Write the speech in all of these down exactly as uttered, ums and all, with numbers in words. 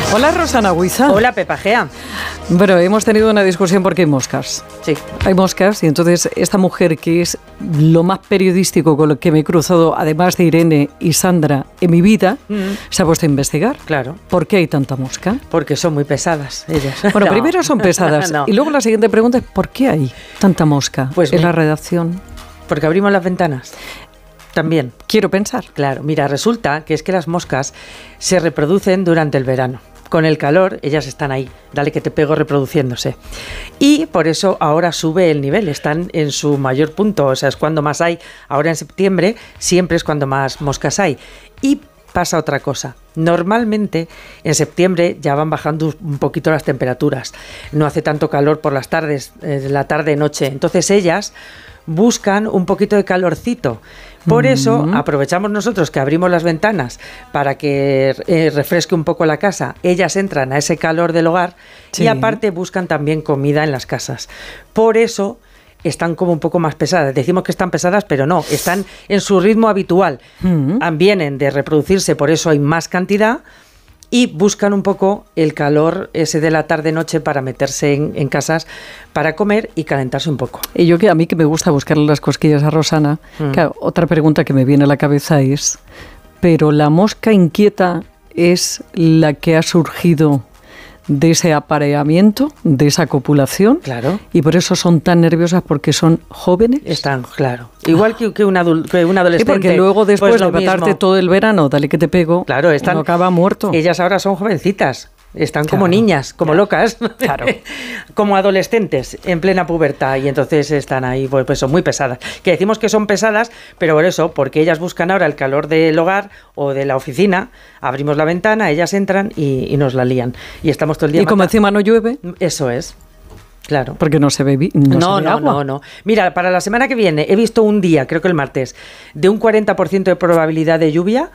Hola, Rosana Huiza. Hola, Pepa Gea. Bueno, hemos tenido una discusión porque hay moscas. Sí. Hay moscas y entonces esta mujer, que es lo más periodístico con lo que me he cruzado, además de Irene y Sandra, en mi vida, mm. se ha puesto a investigar. Claro. ¿Por qué hay tanta mosca? Porque son muy pesadas ellas. Bueno, no. primero son pesadas no. y luego la siguiente pregunta es ¿por qué hay tanta mosca pues en me... la redacción? Porque abrimos las ventanas. También. Quiero pensar. Claro, mira, resulta que es que las moscas se reproducen durante el verano. Con el calor, ellas están ahí, dale que te pego, reproduciéndose. Y por eso ahora sube el nivel, están en su mayor punto, o sea, es cuando más hay. Ahora en septiembre siempre es cuando más moscas hay. Y pasa otra cosa. Normalmente en septiembre ya van bajando un poquito las temperaturas. No hace tanto calor por las tardes, eh, la tarde-noche. Entonces ellas buscan un poquito de calorcito. Por eso mm. aprovechamos nosotros que abrimos las ventanas para que eh, refresque un poco la casa. Ellas entran a ese calor del hogar sí. y aparte buscan también comida en las casas. Por eso están como un poco más pesadas. Decimos que están pesadas, pero no, están en su ritmo habitual. Mm. Vienen de reproducirse, por eso hay más cantidad. Y buscan un poco el calor ese de la tarde-noche para meterse en, en casas para comer y calentarse un poco. Y yo que a mí que me gusta buscarle las cosquillas a Rosana, mm. claro, otra pregunta que me viene a la cabeza es, ¿pero la mosca inquieta es la que ha surgido de ese apareamiento, de esa copulación? Claro. Y por eso son tan nerviosas porque son jóvenes. Están, claro. Igual que, que, un, adul- que un adolescente. Sí, porque luego después pues de matarte todo el verano, dale que te pego, claro, están, uno acaba muerto. Ellas ahora son jovencitas. Están claro, como niñas, como claro, locas, claro. como adolescentes en plena pubertad y entonces están ahí, pues, pues son muy pesadas. Que decimos que son pesadas, pero por eso, porque ellas buscan ahora el calor del hogar o de la oficina, abrimos la ventana, ellas entran y, y nos la lían. Y estamos todo el día... Y como mata- encima no llueve... Eso es. Claro. Porque no se ve vi- no, no, se ve no, agua. no, no. Mira, para la semana que viene he visto un día, creo que el martes, de un cuarenta por ciento de probabilidad de lluvia,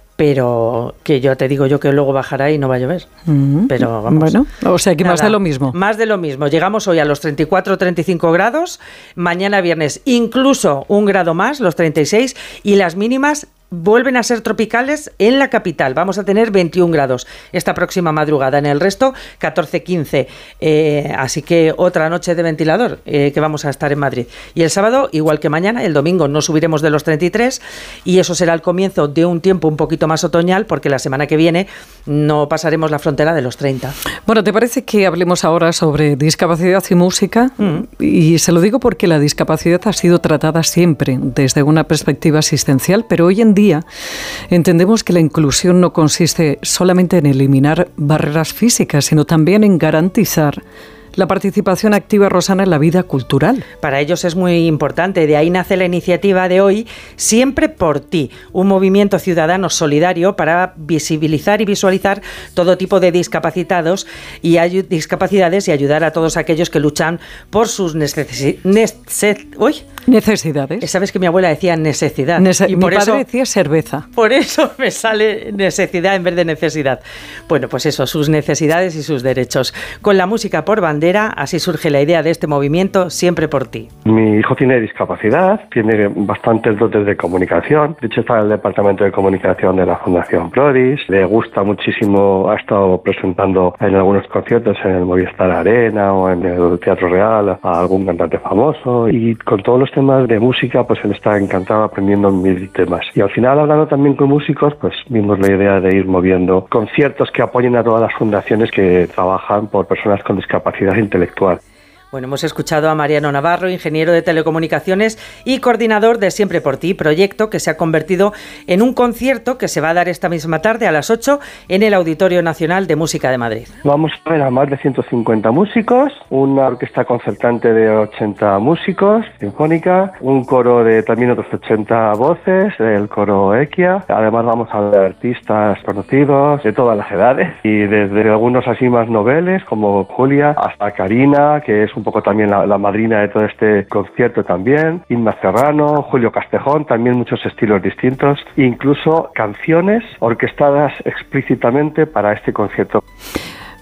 pero que yo te digo yo que luego bajará y no va a llover. Mm-hmm. Pero vamos. Bueno, o sea que nada, más de lo mismo. Más de lo mismo. Llegamos hoy a los treinta y cuatro, treinta y cinco grados, mañana viernes incluso un grado más, los treinta y seis, y las mínimas vuelven a ser tropicales en la capital. Vamos a tener veintiún grados esta próxima madrugada. En el resto, catorce, quince. Eh, así que otra noche de ventilador eh, que vamos a estar en Madrid. Y el sábado, igual que mañana, el domingo no subiremos de los treinta y tres y eso será el comienzo de un tiempo un poquito más otoñal porque la semana que viene no pasaremos la frontera de los treinta. Bueno, ¿te parece que hablemos ahora sobre discapacidad y música? Mm. Y se lo digo porque la discapacidad ha sido tratada siempre desde una perspectiva asistencial, pero hoy en día entendemos que la inclusión no consiste solamente en eliminar barreras físicas, sino también en garantizar la participación activa, Rosana, en la vida cultural. Para ellos es muy importante, de ahí nace la iniciativa de hoy, Siempre por ti, un movimiento ciudadano solidario para visibilizar y visualizar todo tipo de discapacitados y ayu- discapacidades y ayudar a todos aquellos que luchan por sus necesi- nece- uy. necesidades. Sabes que mi abuela decía necesidad. Nece- y mi por padre eso, decía cerveza. Por eso me sale necesidad en vez de necesidad. Bueno, pues eso, sus necesidades y sus derechos. Con la música por bandera, así surge la idea de este movimiento Siempre por ti. Mi hijo tiene discapacidad, tiene bastantes dotes de comunicación. De hecho, está en el departamento de comunicación de la Fundación Prodis. Le gusta muchísimo, ha estado presentando en algunos conciertos en el Movistar Arena o en el Teatro Real a algún cantante famoso. Y con todos los temas de música, pues él está encantado aprendiendo mil temas. Y al final, hablando también con músicos, pues vimos la idea de ir moviendo conciertos que apoyen a todas las fundaciones que trabajan por personas con discapacidad intelectual. Bueno, hemos escuchado a Mariano Navarro, ingeniero de telecomunicaciones y coordinador de Siempre por ti, proyecto que se ha convertido en un concierto que se va a dar esta misma tarde a las ocho en el Auditorio Nacional de Música de Madrid. Vamos a ver a más de ciento cincuenta músicos, una orquesta concertante de ochenta músicos, sinfónica, un coro de también otros ochenta voces, el coro Equia. Además vamos a ver artistas conocidos de todas las edades y desde algunos así más noveles como Julia hasta Karina, que es un poco también la, la madrina de todo este concierto también, Inma Serrano, Julio Castejón, también muchos estilos distintos, incluso canciones orquestadas explícitamente para este concierto.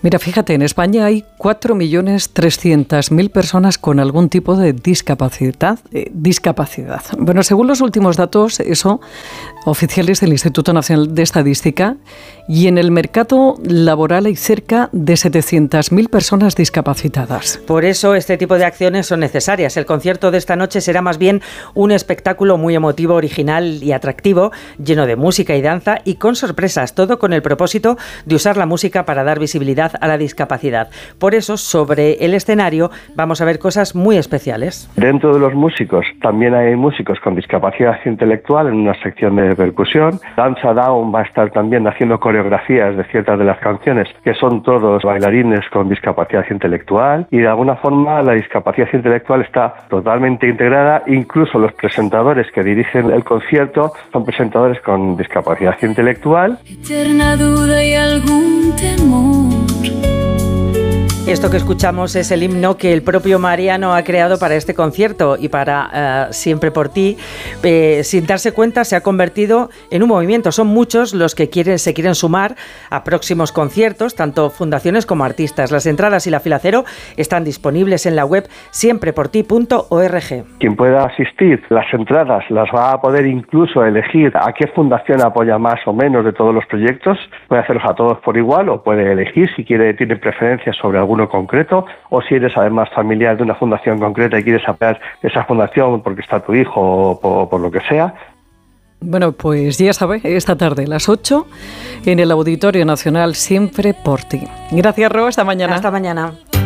Mira, fíjate, en España hay cuatro millones trescientas mil personas con algún tipo de discapacidad, eh, discapacidad. Bueno, según los últimos datos, eso, oficiales del Instituto Nacional de Estadística, y en el mercado laboral hay cerca de setecientas mil personas discapacitadas. Por eso este tipo de acciones son necesarias. El concierto de esta noche será más bien un espectáculo muy emotivo, original y atractivo, lleno de música y danza y con sorpresas, todo con el propósito de usar la música para dar visibilidad a la discapacidad. Por eso, sobre el escenario vamos a ver cosas muy especiales. Dentro de los músicos también hay músicos con discapacidad intelectual en una sección de percusión. Danza Down va a estar también haciendo coreografías de ciertas de las canciones, que son todos bailarines con discapacidad intelectual, y de alguna forma la discapacidad intelectual está totalmente integrada. Incluso los presentadores que dirigen el concierto son presentadores con discapacidad intelectual. Eterna duda y algún temor. Esto que escuchamos es el himno que el propio Mariano ha creado para este concierto y para uh, Siempre por ti. Eh, sin darse cuenta, se ha convertido en un movimiento. Son muchos los que quieren, se quieren sumar a próximos conciertos, tanto fundaciones como artistas. Las entradas y la fila cero están disponibles en la web siempre por ti punto org. Quien pueda asistir, las entradas las va a poder incluso elegir a qué fundación apoya más o menos de todos los proyectos. Puede hacerlos a todos por igual o puede elegir si quiere, tiene preferencias sobre algún uno concreto, o si eres además familiar de una fundación concreta y quieres apoyar esa fundación porque está tu hijo o por, por lo que sea. Bueno, pues ya sabe, esta tarde a las ocho en el Auditorio Nacional Siempre por ti. Gracias, Ro, hasta mañana. Hasta mañana.